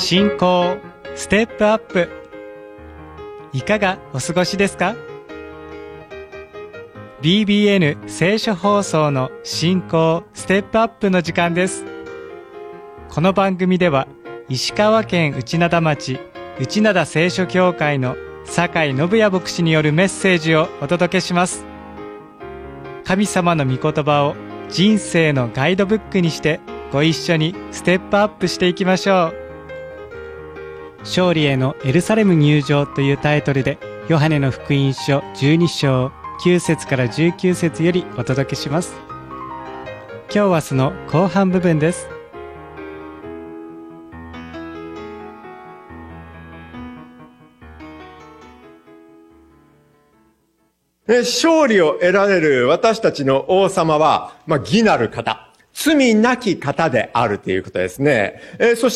信仰ステップアップ。いかがお過ごしですか？ BBN 聖書放送の信仰ステップアップの時間です。この番組では石川県内灘町内灘聖書教会の酒井信也牧師によるメッセージをお届けします。神様の御言葉を人生のガイドブックにしてご一緒にステップアップしていきましょう。勝利へのエルサレム入場というタイトルでヨハネの福音書12章9節から19節よりお届けします。今日はその後半部分です。 勝利を得られる私たちの王様は、義なる方、罪なき方であるということですね。そして、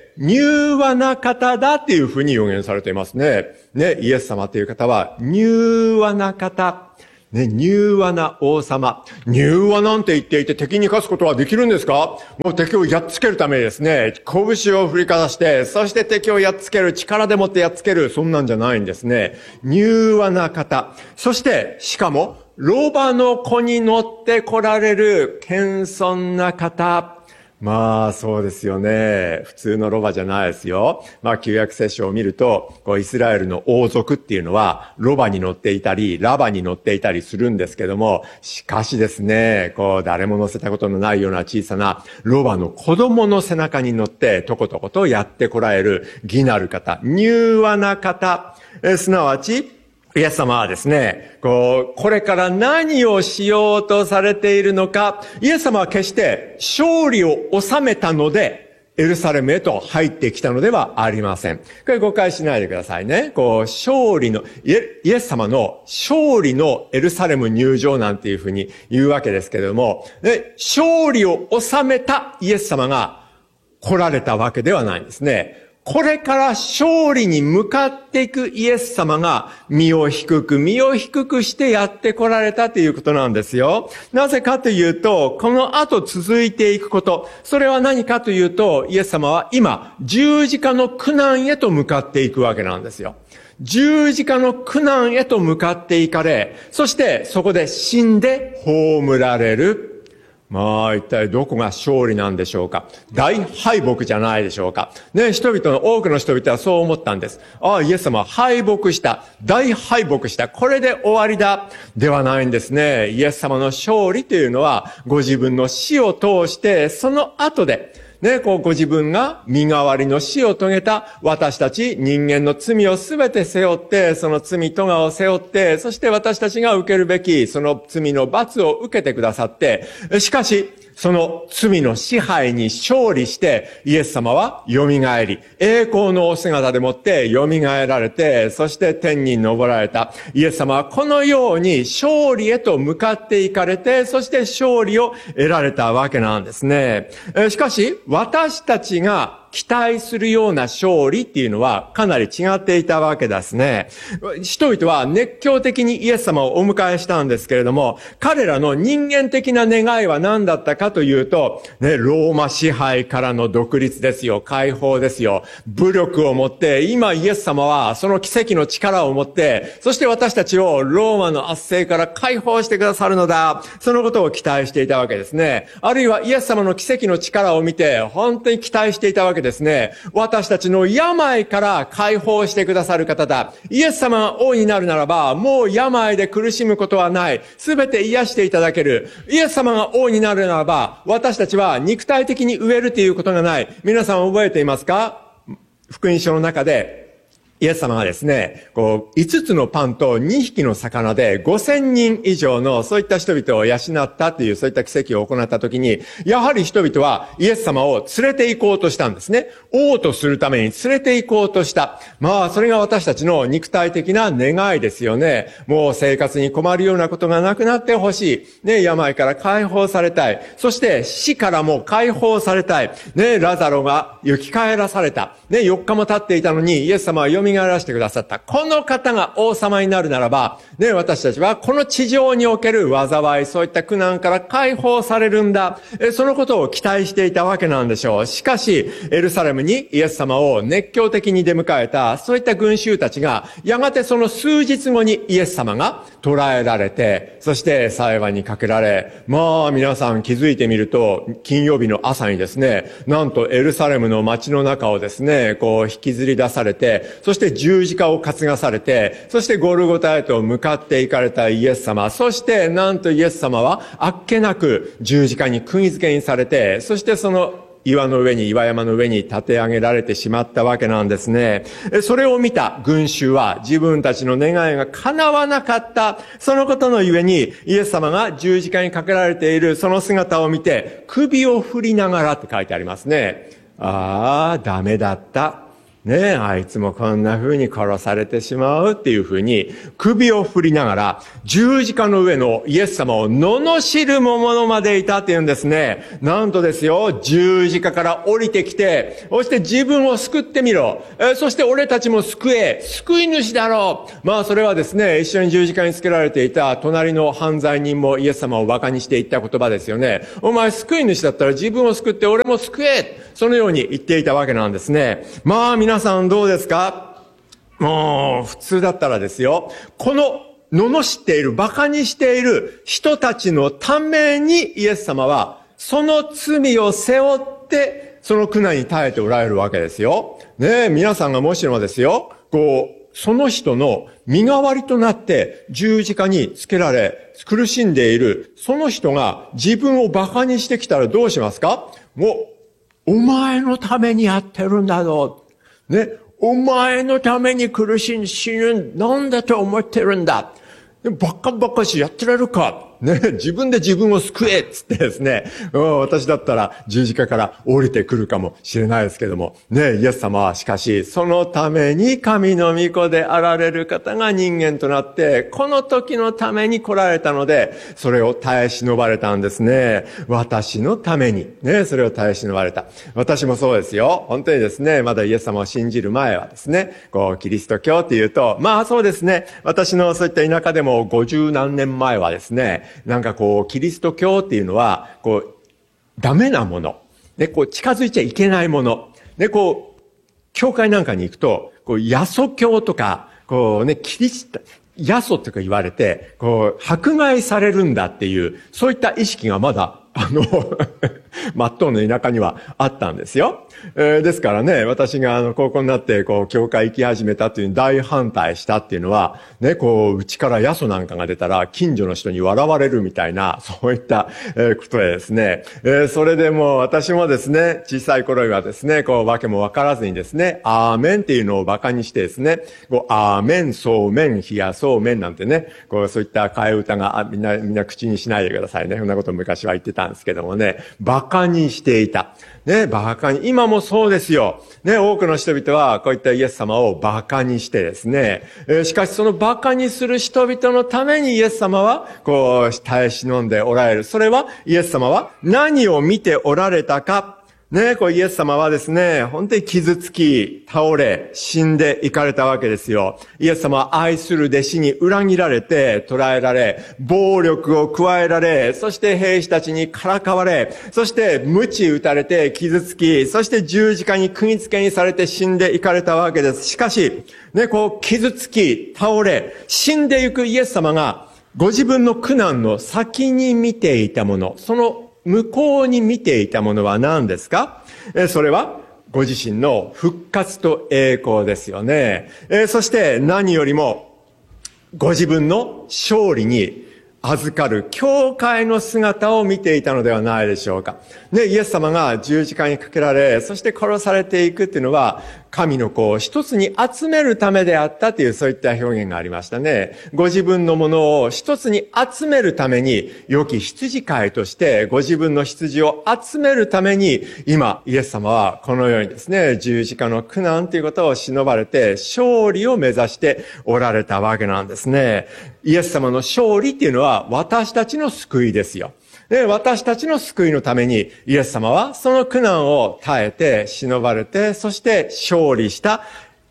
柔和な方だっていうふうに予言されていますね。イエス様という方は、柔和な方。柔和な王様。柔和なんて言っていて敵に勝つことはできるんですか？もう敵をやっつけるためにですね、拳を振りかざして、そして敵をやっつける、力でもってやっつける、そんなんじゃないんですね。柔和な方。そして、しかも、ロバの子に乗って来られる謙遜な方。そうですよね。普通のロバじゃないですよ。旧約聖書を見ると、イスラエルの王族っていうのは、ロバに乗っていたり、ラバに乗っていたりするんですけども、しかしですね、誰も乗せたことのないような小さなロバの子供の背中に乗って、とことことやってこられる義なる方、柔和な方、すなわち、イエス様はですね、これから何をしようとされているのか、イエス様は決して勝利を収めたので、エルサレムへと入ってきたのではありません。これ誤解しないでくださいね。勝利の、イエス様の勝利のエルサレム入場なんていうふうに言うわけですけれども、勝利を収めたイエス様が来られたわけではないんですね。これから勝利に向かっていくイエス様が身を低くしてやって来られたということなんですよ。なぜかというと、この後続いていくこと、それは何かというと、イエス様は今、十字架の苦難へと向かっていくわけなんですよ。十字架の苦難へと向かっていかれ、そしてそこで死んで葬られる。一体どこが勝利なんでしょうか？大敗北じゃないでしょうか？多くの人々はそう思ったんです。イエス様は敗北した。大敗北した。これで終わりだ。ではないんですね。イエス様の勝利というのは、ご自分の死を通して、その後で、ご自分が身代わりの死を遂げた私たち人間の罪をすべて背負って、その罪咎を背負って、そして私たちが受けるべきその罪の罰を受けてくださって、しかし、その罪の支配に勝利して、イエス様は蘇り、栄光のお姿でもって蘇られて、そして天に昇られた。イエス様はこのように勝利へと向かっていかれて、そして勝利を得られたわけなんですね。しかし、私たちが期待するような勝利っていうのはかなり違っていたわけですね。人々は熱狂的にイエス様をお迎えしたんですけれども、彼らの人間的な願いは何だったかというと、ローマ支配からの独立ですよ、解放ですよ。武力を持って、今イエス様はその奇跡の力を持って、そして私たちをローマの圧政から解放してくださるのだ。そのことを期待していたわけですね。あるいはイエス様の奇跡の力を見て、本当に期待していたわけですね。私たちの病から解放してくださる方だ。イエス様が王になるならば、もう病で苦しむことはない。すべて癒していただける。イエス様が王になるならば、私たちは肉体的に飢えるということがない。皆さん覚えていますか？福音書の中で、イエス様がですね、5つのパンと2匹の魚で5000人以上のそういった人々を養ったというそういった奇跡を行ったときに、やはり人々はイエス様を連れて行こうとしたんですね。王とするために連れて行こうとした。それが私たちの肉体的な願いですよね。もう生活に困るようなことがなくなってほしい。病から解放されたい。そして死からも解放されたい。ラザロが生き返らされた。4日も経っていたのにイエス様は蘇らしてくださった。この方が王様になるならば、ね、私たちはこの地上における災い、そういった苦難から解放されるんだ。そのことを期待していたわけなんでしょう。しかし、エルサレムにイエス様を熱狂的に出迎えた、そういった群衆たちが、やがてその数日後にイエス様が捕らえられて、そして裁判にかけられ、皆さん気づいてみると、金曜日の朝にですね、なんとエルサレムの街の中をですね、引きずり出されて、そして十字架を担がされて、そしてゴルゴタへと向かっていかれたイエス様、そしてなんとイエス様はあっけなく十字架に釘付けにされて、そしてその岩山の上に立て上げられてしまったわけなんですね。それを見た群衆は自分たちの願いが叶わなかった。そのことのゆえにイエス様が十字架にかけられているその姿を見て首を振りながらって書いてありますね。ダメだった。ねえ、あいつもこんな風に殺されてしまうっていう風に首を振りながら十字架の上のイエス様を罵る者までいたっていうんですね。なんとですよ、十字架から降りてきて、そして自分を救ってみろ。そして俺たちも救い主だろう。それはですね、一緒に十字架につけられていた隣の犯罪人もイエス様を馬鹿にして言った言葉ですよね。お前救い主だったら自分を救って俺も救え。そのように言っていたわけなんですね。皆さんどうですか？もう普通だったらですよ、この罵っている、馬鹿にしている人たちのためにイエス様はその罪を背負ってその苦難に耐えておられるわけですよ。ねえ、皆さんがもしもですよ、その人の身代わりとなって十字架につけられ苦しんでいるその人が自分を馬鹿にしてきたらどうしますか？お前のためにやってるんだぞ。ね。お前のために苦しん死ぬ。なんだと思ってるんだ。バカしやってられるか。ね。自分で自分を救えっつってですね。私だったら十字架から降りてくるかもしれないですけども。ね。イエス様はしかし、そのために神の御子であられる方が人間となって、この時のために来られたので、それを耐え忍ばれたんですね。私のために。ね。それを耐え忍ばれた。私もそうですよ。本当にですね、まだイエス様を信じる前はですね、キリスト教っていうと、そうですね。私のそういった田舎でも50何年前はですね、キリスト教っていうのは、ダメなもの。ね、近づいちゃいけないもの。ね、教会なんかに行くと、ヤソ教とか、ヤソとか言われて、迫害されるんだっていう、そういった意識がまだ、真っ当の田舎にはあったんですよ。ですからね、私が高校になって、教会行き始めたっていう大反対したっていうのは、ね、うちからヤソなんかが出たら、近所の人に笑われるみたいな、そういった、ことでですね、それでも私もですね、小さい頃にはですね、わけもわからずにですね、アーメンっていうのを馬鹿にしてですね、アーメン、そうめん、冷やそうめんなんてね、そういった替え歌が、みんな口にしないでくださいね。そんなことを昔は言ってたんですけどもね、馬鹿にしていた。ね、馬鹿に、今もそうですよ。ね、多くの人々はこういったイエス様を馬鹿にしてですね、しかしその馬鹿にする人々のためにイエス様は耐え忍んでおられる。それはイエス様は何を見ておられたか。ね、イエス様はですね、本当に傷つき、倒れ、死んでいかれたわけですよ。イエス様は愛する弟子に裏切られて、捕らえられ、暴力を加えられ、そして兵士たちにからかわれ、そして鞭打たれて傷つき、そして十字架に釘付けにされて死んでいかれたわけです。しかし、ね、傷つき、倒れ、死んでいくイエス様が、ご自分の苦難の先に見ていたもの、その向こうに見ていたものは何ですか？それはご自身の復活と栄光ですよね。そして何よりもご自分の勝利に預かる教会の姿を見ていたのではないでしょうか。ね、イエス様が十字架にかけられ、そして殺されていくっていうのは、神の子を一つに集めるためであったというそういった表現がありましたね。ご自分のものを一つに集めるために、良き羊飼いとしてご自分の羊を集めるために、今イエス様はこのようにですね、十字架の苦難ということを忍ばれて勝利を目指しておられたわけなんですね。イエス様の勝利っていうのは私たちの救いですよ。で、私たちの救いのためにイエス様はその苦難を耐えて忍ばれて、そして勝利した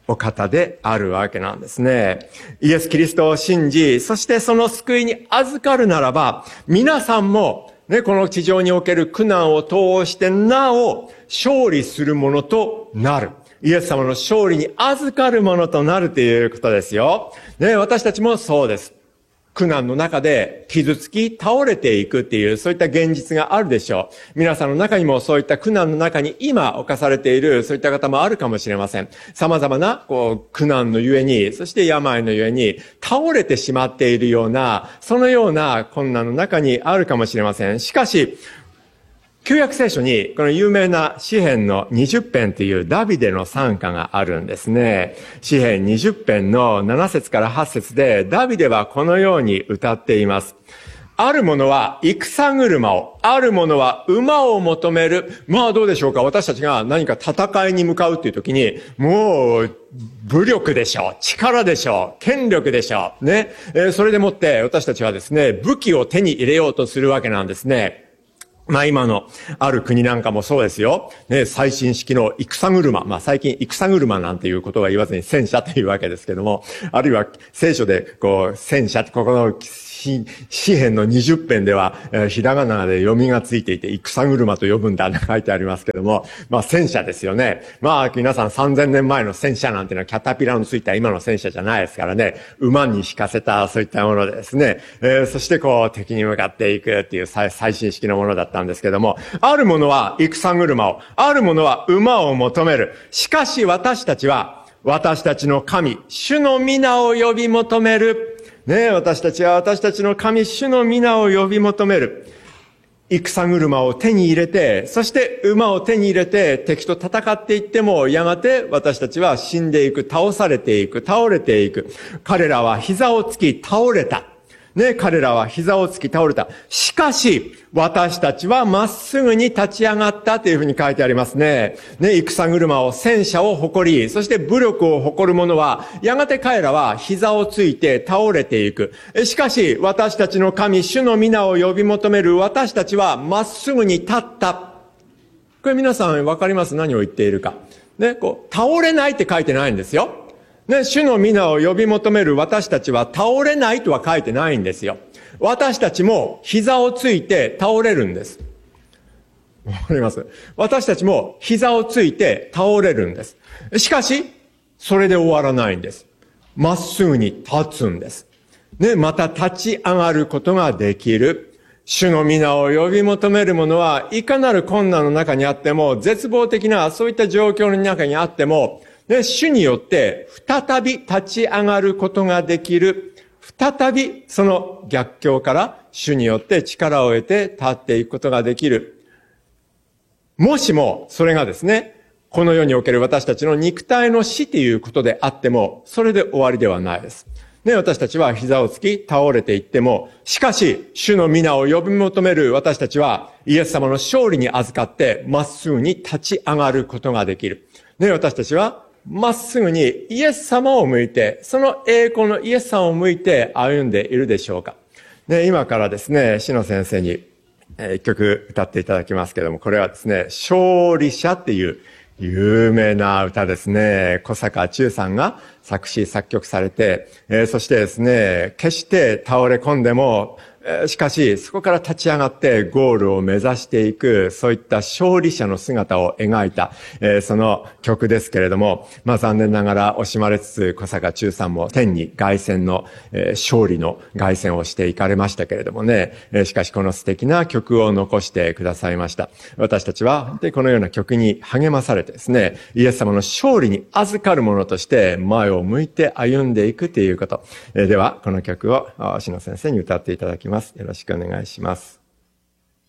お方であるわけなんですね。イエス・キリストを信じ、そしてその救いに預かるならば、皆さんも、この地上における苦難を通してなお勝利するものとなる。イエス様の勝利に預かるものとなるということですよ。私たちもそうです。苦難の中で傷つき倒れていくっていうそういった現実があるでしょう。皆さんの中にもそういった苦難の中に今侵されているそういった方もあるかもしれません。様々な苦難のゆえに、そして病のゆえに倒れてしまっているような、そのような困難の中にあるかもしれません。しかし、旧約聖書にこの有名な詩編の20編というダビデの賛歌があるんですね。詩編20編の7節から8節でダビデはこのように歌っています。ある者は戦車を、ある者は馬を求める。どうでしょうか。私たちが何か戦いに向かうっていう時に、もう武力でしょう。力でしょう。権力でしょう。それでもって私たちはですね、武器を手に入れようとするわけなんですね。今のある国なんかもそうですよ。最新式の戦車。最近戦車なんていうことは言わずに戦車というわけですけども、あるいは聖書で戦車ってここの詩編の20編では、ひらがなで読みがついていて、戦車と呼ぶんだって書いてありますけども、戦車ですよね。皆さん3000年前の戦車なんていうのはキャタピラのついた今の戦車じゃないですからね、馬に引かせたそういったものでですね、そして敵に向かっていくっていう最新式のものだったんですけども、ある者は戦車を、ある者は馬を求める。しかし私たちは、私たちの神、主の皆を呼び求める。私たちは私たちの神、主の皆を呼び求める。戦車を手に入れて、そして馬を手に入れて敵と戦っていっても、やがて私たちは死んでいく、倒されていく、倒れていく。彼らは膝をつき倒れた。彼らは膝をつき倒れた。しかし、私たちはまっすぐに立ち上がったというふうに書いてありますね。戦車を、戦車を誇り、そして武力を誇る者は、やがて彼らは膝をついて倒れていく。しかし、私たちの神、主の皆を呼び求める私たちはまっすぐに立った。これ皆さんわかります？何を言っているか。倒れないって書いてないんですよ。主の皆を呼び求める私たちは倒れないとは書いてないんですよ。私たちも膝をついて倒れるんです。わかります？私たちも膝をついて倒れるんです。しかし、それで終わらないんです。まっすぐに立つんです。また立ち上がることができる。主の皆を呼び求める者はいかなる困難の中にあっても、絶望的なそういった状況の中にあっても、主によって再び立ち上がることができる。再びその逆境から主によって力を得て立っていくことができる。もしもそれがですね、この世における私たちの肉体の死ということであっても、それで終わりではないです。私たちは膝をつき倒れていっても、しかし主の皆を呼び求める私たちはイエス様の勝利に預かってまっすぐに立ち上がることができる。私たちはまっすぐにイエス様を向いて、その栄光のイエス様を向いて歩んでいるでしょうか。今からですね、篠先生に一曲歌っていただきますけれども、これはですね、勝利者っていう有名な歌ですね。小坂忠さんが作詞作曲されて、そしてですね、決して倒れ込んでも、しかしそこから立ち上がってゴールを目指していく、そういった勝利者の姿を描いた、その曲ですけれども、残念ながら惜しまれつつ小坂忠さんも天に凱旋の、勝利の凱旋をしていかれましたけれどもね、しかしこの素敵な曲を残してくださいました。私たちは本当にこのような曲に励まされてですね、イエス様の勝利に預かるものとして前を向いて歩んでいくということ。ではこの曲を篠先生に歌っていただきます。よろしくお願いします。